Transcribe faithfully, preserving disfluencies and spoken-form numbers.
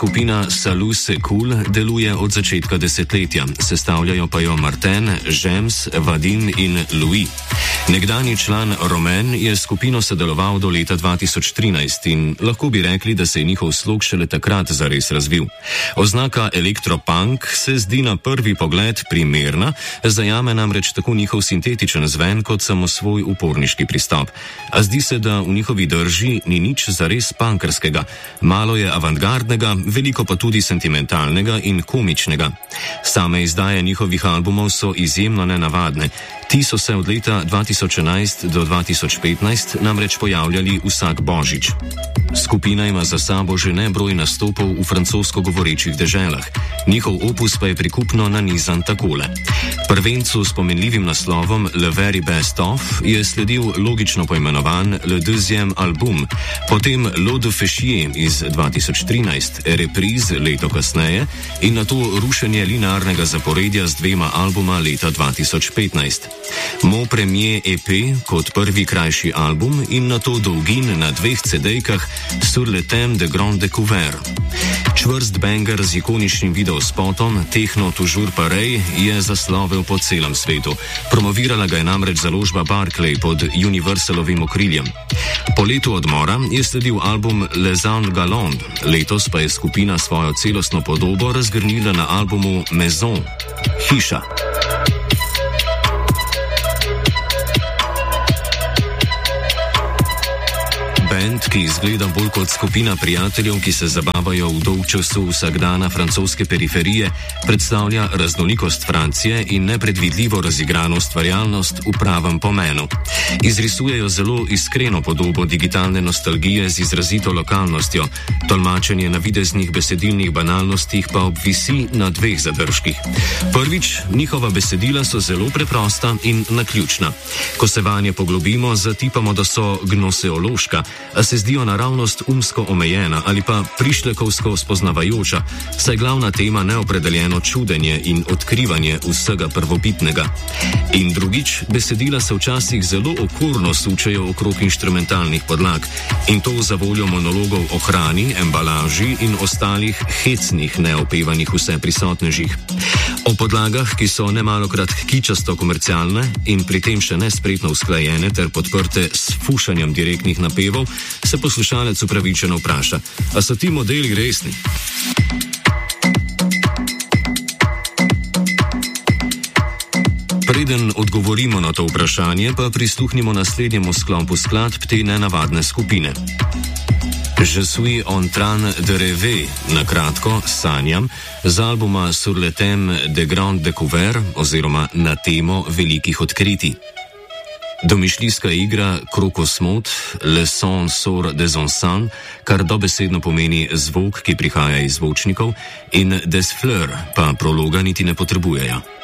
Skupina Salut c'est cool deluje od začetka desetletja, sestavljajo pa jo Martin, James, Vadim in Louis. Nekdanji član Romain je skupino sodeloval do leta dva tisoč trinajst in lahko bi rekli, da se je njihov slog šele takrat zares razvil. Oznaka elektropunk se zdi na prvi pogled primerna, zajame namreč tako njihov sintetičen zven kot samo svoj uporniški pristop. A zdi se, da v njihovi drži ni nič zares punkerskega. Malo je avantgardnega, veliko pa tudi sentimentalnega in komičnega. Same izdaje njihovih albumov so izjemno nenavadne. Ti so se od leta dva tisoč enajst do dva tisoč petnajst namreč pojavljali vsak božič. Skupina ima za sabo že nebroj nastopov v francosko govorečih deželah. Njihov opus pa je prikupno nanizan takole. Prvencu s pomenljivim naslovom Le Very Best Of je sledil logično poimenovan Le Deuxième Album, potem L'Eau de Féchier iz dva tisoč trinajst, Reprise leto kasneje in nato rušenje linearnega zaporedja z dvema albuma leta dva tisoč petnajst. Mon Premier E P kot prvi krajši album in nato dolgin na dveh cedejkah Sur le thème de Grand Découvert. Čvrst banger z ikoničnim videospotom Techno toujours pareil je zaslovel po celem svetu. Promovirala ga je namreč založba Barclay pod Universalovim okriljem. Po letu odmora je sledil album Les Anges Galantes, letos pa je skupina svojo celostno podobo razgrnila na albumu Maison, Hiša. Band, ki izgleda bolj kot skupina prijateljev, ki se zabavajo v dolgčasu vsakdana francoske periferije, predstavlja raznolikost Francije in nepredvidljivo razigrano ustvarjalnost v pravem pomenu. Izrisujejo zelo iskreno podobo digitalne nostalgije z izrazito lokalnostjo, tolmačenje navideznih besedilnih banalnostih pa obvisi na dveh zadržkih. Prvič, njihova besedila so zelo preprosta in naključna. Ko se vanje poglobimo, zatipamo, da so gnoseološka, a se zdijo naravnost umsko omejena ali pa prišlekovsko spoznavajoča, saj glavna tema neopredeljeno čudenje in odkrivanje vsega prvobitnega. In drugič, besedila se včasih zelo okorno sučejo okrog inštrumentalnih podlag in to za voljo monologov o hrani, embalaži in ostalih hecnih neopevanih vseprisotnežih. O podlagah, ki so nemalokrat kičasto komercialne in pri tem še nespretno usklajene ter podprte s fušanjem direktnih napevov, se poslušalec upravičeno vpraša, a so ti modeli resni? Preden odgovorimo na to vprašanje, pa prisluhnimo naslednjemu sklopu skladb te nenavadne skupine. Je suis en train de rêver, na kratko, sanjam, z albuma Sur le thème de Grand Découvert oziroma na temo velikih odkritij. Domišljijska igra Krokosmot, Le son sort des enceintes, kar dobesedno pomeni zvok, ki prihaja iz zvočnikov, in Des fleurs pa prologa niti ne potrebujejo.